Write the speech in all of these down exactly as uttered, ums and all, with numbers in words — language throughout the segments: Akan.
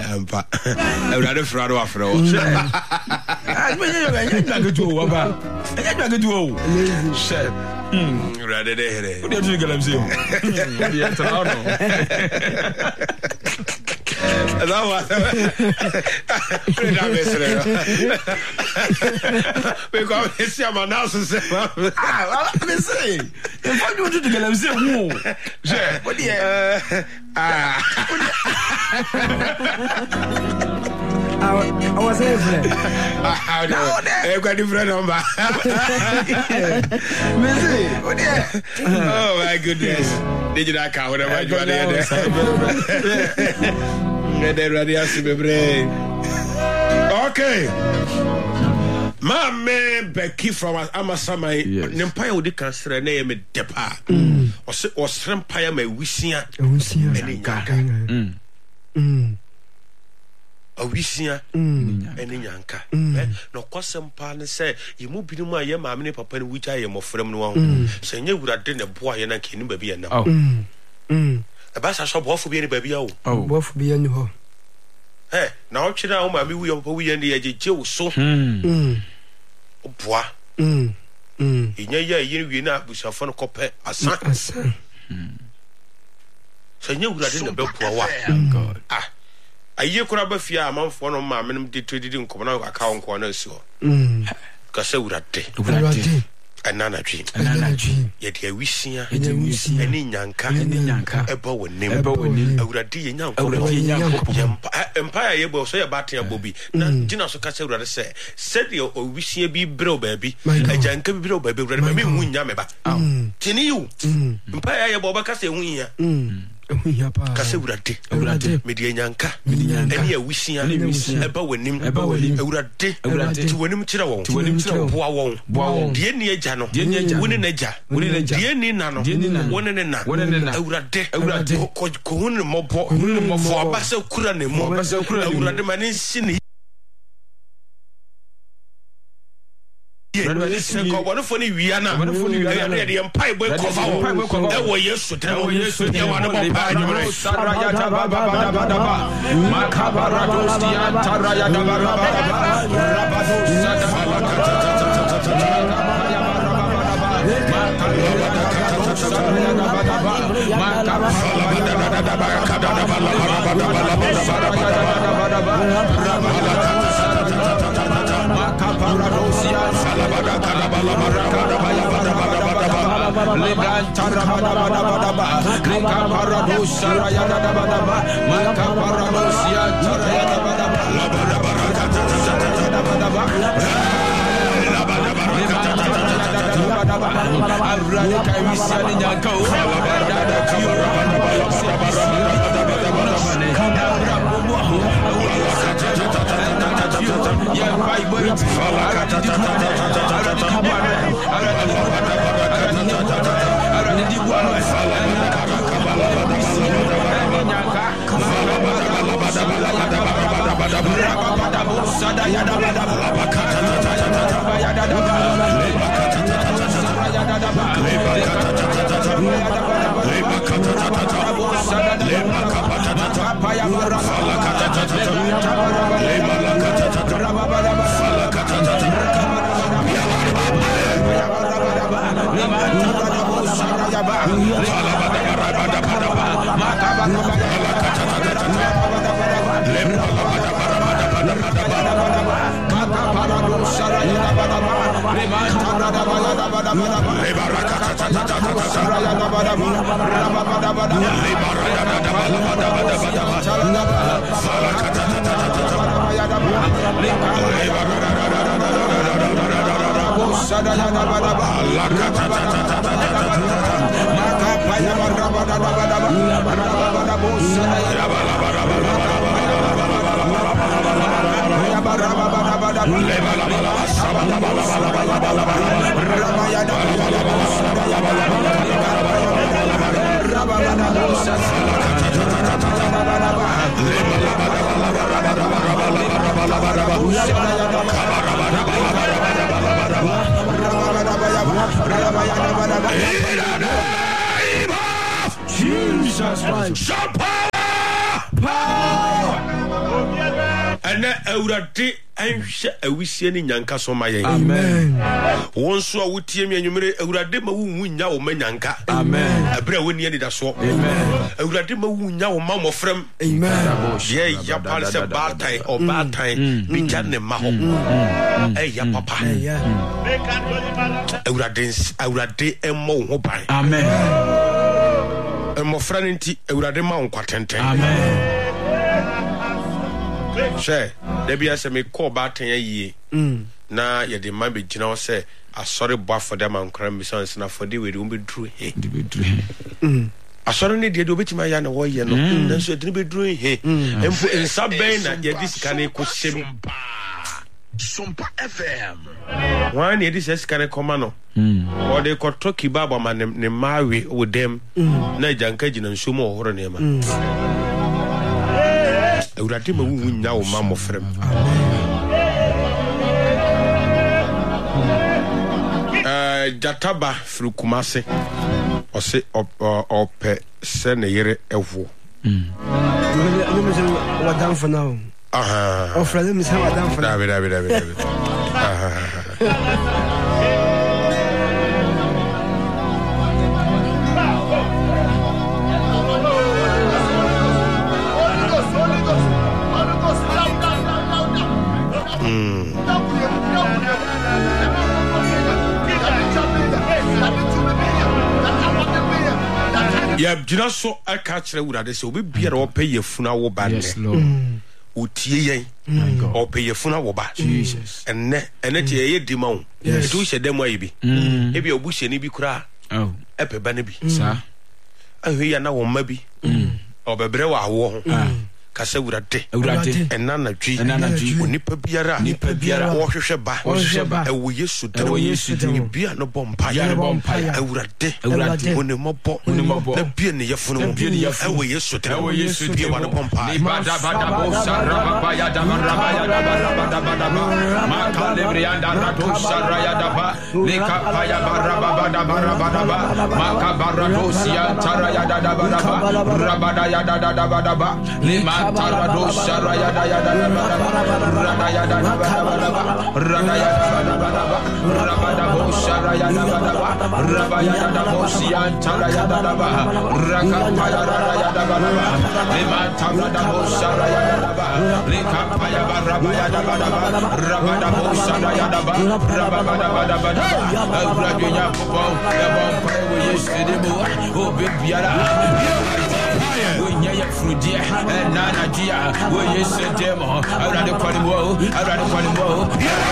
ampa awurade fra do afra wo ah me ye ye nyaga tu wo ba ye nyaga tu wo she mm awurade de here o de tu galamse o bi entra no That was pretty amazing. Because it's your man now, so ah, let me say, if I do to get them say, who? What the ah, I was here. How do I got different number? Oh my goodness. Did you not count whatever you are there? Okay. My man Becky from Amasamai, Nempire would consider name a depa or or Srampire may wishia any yanka. A wishia any yanka. No cosum pan say, you move in my yam, mammy papa, which I am of from one. Say, you would have done a boy and I can baby and now. A bass shop off for being a baby. Oh, both be any ho. Eh, now, China, mammy, we are we and the edge Joe so. Bois. Mm. Mm. In your year, you know, we shall find a copper as son. So you would have done the bell for a while. God. Ah, a year could have a fear among one of my men did trading common account corner so. Because I would have taken. Another dream, another dream. Yet here we see any yanka, any yanka, a bow and name, a bow and name, a radi and young empire. Able say about your bobby. Now, Gina Socassa say, said you or we see a be bro baby, a janka bro baby, remember me, win yamaba. Tini you, empire, Bobaka say, win. Kasewurade awurade media nyanka eni awusia eba wanim eba wanim awurade awurade ti wanim kira won ti wanim kira boa won boa won de ni eja no woni na eja woni na eja de ni na no woni ne na awurade awurade ko ko hunu mobo hunu mobo abasa kura ne mo awurade mane sini Go one for the Viana, one for the Empire Boy Cover. That was yes, that was yes, you want to Sarayata Baba Macabara Dostia, Tarayada Paradosia, Salabada, Kalabala, Leban Tarabadabadabadaba, Leka Paradosia, Rayadabadaba, Maka Paradosia, Tarayadabadaba, Labadabadabadabadaba, Abraka Misali Yanko, Jesus Christ. Power! Power! ana awurade anhwe awisie ni nyanka so ma yen amen won so a wotie mi anwumere awurade ma wu nya wo manyanka amen abra woni ani da so amen awurade ma wu nya wo mamofrem amen ye ya pal se batai o batai bi janne ma ho eh ya papa awurade awurade emmo ho ban amen emmo franti awurade ma wo kwatenten amen she debi ase me call baten yie na ye de ma be gina wo se asori bo for dem ankra mi sans na for de we de be dru he de be dru he asori ne de de obetima ya na wo ye no nanso de be dru he empo ensa ben na ye disika ne ko shem Sumpa F M one ye dis sika ne koma no o de ko to kibaba ma ne mawe wo dem na janka gina nso mo horo ne ma awurade ma wu nya wo ma mofrem eh jataba frukumase ose ope se ne yere ewo mm no me wa down for now aha o frale me se wa down for now david david david aha ya gina so aka kire wurade se obi biara o pay yefuna wo ba ne o tie yen o pay yefuna wo ba Jesus enne enne tie ye di ma wo etu hye dem ayi bi e bi obu hye ni bi kura oh e pe ba ne bi sa ahwe ya na wo ma bi o bebre wa wo ho kasa wurade wurade enana dwi enana dwi onipa biara nipa biara wo hwehwe ba wo hwehwe ba e wo Yesu de wo Yesu de bia no bompa ya no bompa ya wurade wurade oni mobo oni mobo na bia ne yefunu mo e wo Yesu de wo Yesu de wa no bompa ni bada bada bo sara ba ya da ba ya da ba da ba da ba ma ka lebre anda rato sara ya da ba le ka pa ya ba ra ba da ba ra ba da ba ma ka ba ra do sia tara ya da da ba da ba ra ba da ya da da ba da ba le ma Tarado Saraya Daya Radaya Daba Radaya Daba Rabada Saraya Daba Rabaya Daba Sian Taraya Daba Rakapaya Radaya Daba Lima Tarada Saraya Daba Lika Paya Rabaya Daba Rabada Saraya Daba Rabada Daba Rabia Popo Ebon Pray yesterday oh Bibiara Winya Frudia and Nana Gia, where you said them, I rather call him woe, I rather call him woe,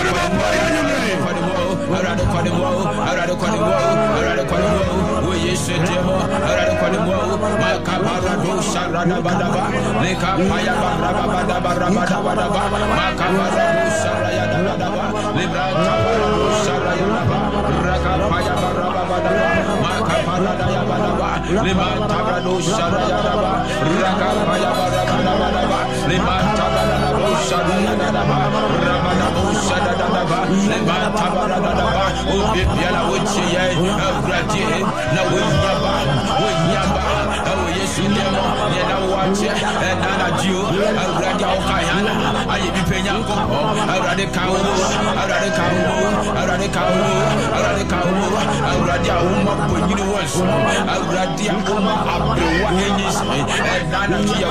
I rather call him woe, I rather call him woe, I rather call him woe, where you said them, I rather call him woe, my Caparado Sarada Badaba, Leka Paya Barabada Barabada Badaba, my Caparado Saraya Badaba, Libra Caparado Saraya Raka Paya Barabada, my Caparada Badaba, Lima Tabrado Saraya Raka Paya Barabada, Lima Tabrado Saraya Rabada Sadadaba, Lima Tabrada, O Bibiala Wichi, Grati, Nawiyaba, Wiyaba, O Yesunema, Yena Watch, and Nana Jew, Radia Okayana, I be Penyanko, Radicao, Radicao, Radicao, Radicao, Radia Uma, when you was, Radia Uma, Abdul and Nana Gia,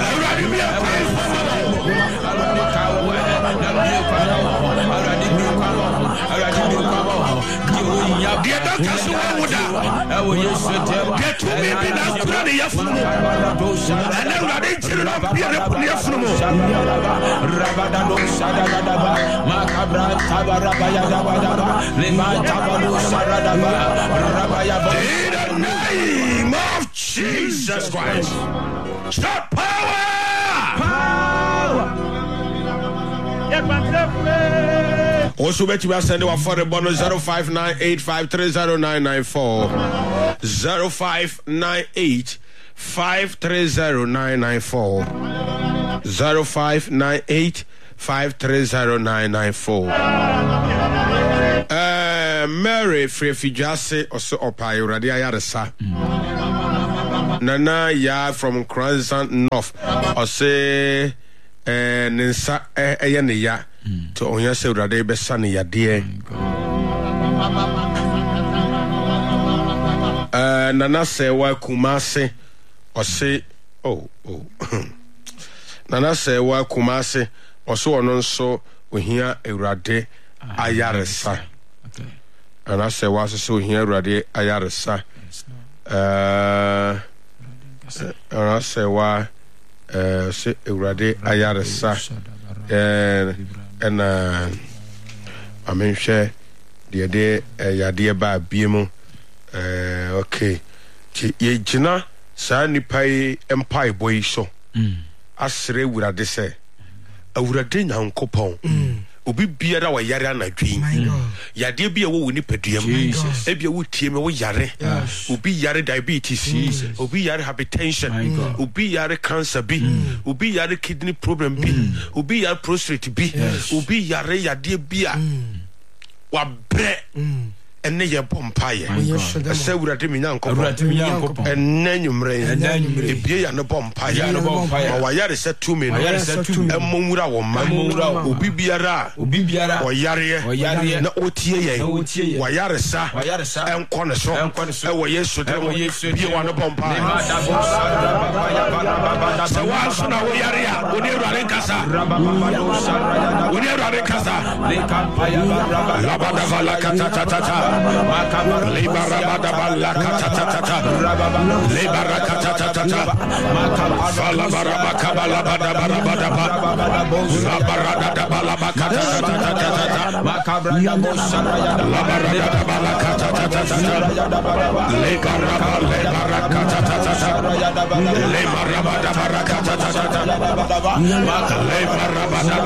Jesus Christ. Stop power! Power! Also, bet you are sending one for the bonus zero five nine eight five three zero nine nine four zero five nine eight five three zero nine nine four zero five nine eight five three zero nine nine four. Uh, Mary Frefijase also Opai Radia Yaresa. Nana ya from Cranston North or say eh ne nsa eye ne ya to onya se urade be sa ne yade eh nana se wa Kumase ose oh oh nana se wa Kumase ose ono nso ohia urade ayaresa nana se wa so ohia urade ayaresa eh nana se wa eh se urade ayaresa eh na amenhwe de de yade ba biemu eh okay ti ye gina sa nipa yi empire boy so asre urade se urade nyankopon obi biara wa yare anadwin yade bia wo woni paduam e bia wo tie me wo yare obi yare diabetes obi yare hypertension obi yare cancer bi obi yare kidney problem bi obi yare prostate bi obi yare yade bia wa bre ene ye bompaye ese urade mi nyankopon ene nyumre e bie ya no bompaye ma wa yare se two me no emwura wo ma obi biara obi biara o yare na otie ye wa yare sa enko ne so e wo Yesu de wo bie wa no bompaye se wa so na wo yare ya oni urade kasa oni urade kasa le kampaya rabada vala kata Liberabada balakata tata Liberakata tata Falabarabaka balabada barabada Labarada balabakata tata Macabrada Bosaraya Labarada balakata tata Lebaraba lebarakata tata Lebarabada barakata tata Lebarabada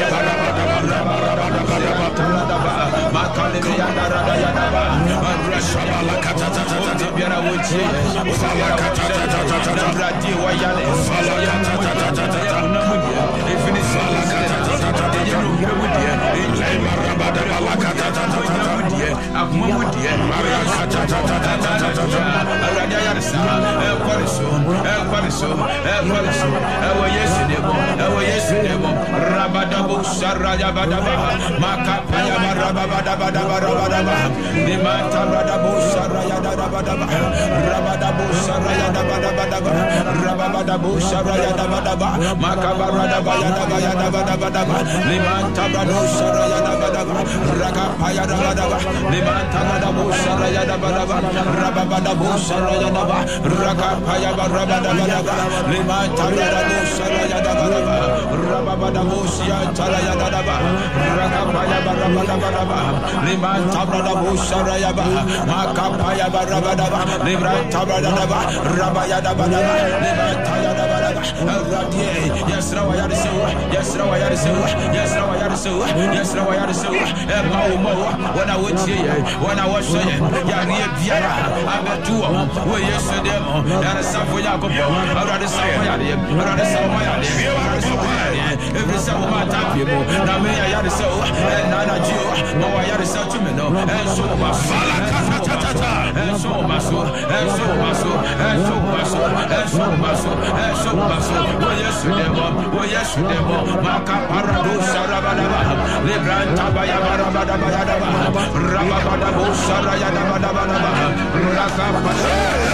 lebarabada Sabala kata tata tata biara wochi fala kata tata tata bradi wayale fala kata tata tata ifini fala kata tata tata le marabada bala kata tata tata akuma mudie maria kata tata tata tata aradia yarsa e kwariso e kwariso e kwariso e wo Yesu debo e wo Yesu debo rabada bo saraya badaba makapa ya rabada badaba rabada ni mata rabada bo saraya badaba rabada bo saraya badaba rabada bo saraya badaba makaba rabada ya badaba ni mata rabada saraya badaba rakapa ya badaba ni mata rabada bo saraya badaba rabada bo saraya badaba rakapa ya rabada badaba ni mata rabada bo saraya badaba rabada bo saraya badaba rakapa ya rabada badaba ni mata rabada bo saraya badaba makapaya barabadaba libranta barabadaba rabaya dabadaba libranta dabadaba radie yesra wa yarse yesra wa yarse yesra wa yarse yesra wa yarse e mawo mawo wana wotie wana woshe ya rie biara abetuo wo Yesu demo ya safo yakobo arade safo ya de arade safo ya de every safo mata piebo na me ya yarse na na jio ma wa yarse tumeno e so ma fala kata tata eso maso eso maso eso maso eso maso eso maso wo Yesu demo wo Yesu demo makaparado sarabadaba libranta baya barabadaba yadaba rababadabo sarayadaba dabadaba rakapasa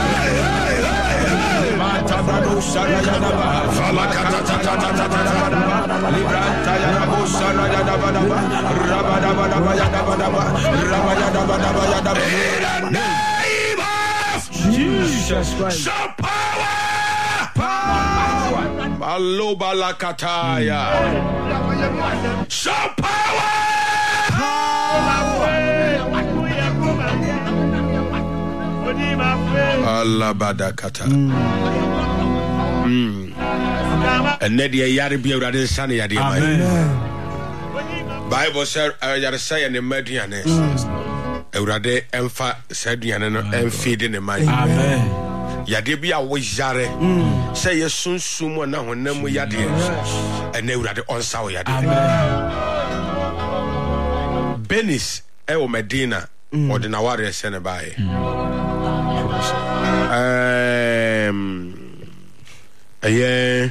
matabrado sarayadaba falakata tata tata libranta yadabo sarayadaba rabadabadaba yadaba rabadabadaba yadaba Jesus Christ. Some power. Power. Maloba la kataya. Some power. Allah badakata. Hmm. And Nadia Yaribia Radin Sani Yadi. Bible said Yarasay and the Medianes. Eurade emfa saduane no emfeed ne man. Amen. Yade bia wo yare. Say ye sunsum na honam yade. And Eurade onsa wo yade. Amen. Benis e o Medina ordinaware sene bae. Um, yeah.